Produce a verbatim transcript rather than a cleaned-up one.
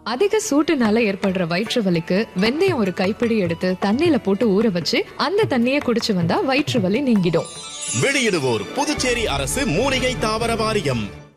அதிக சூட்டுனால ஏற்படுற வயிற்று வலிக்கு வெந்தயம் ஒரு கைப்பிடி எடுத்து தண்ணியில போட்டு ஊற வச்சு அந்த தண்ணியை குடிச்சு வந்தா வயிற்று வலி நீங்கிடும். வெளியிடுவோர் புதுச்சேரி அரசு மூலிகை தாவர வாரியம்.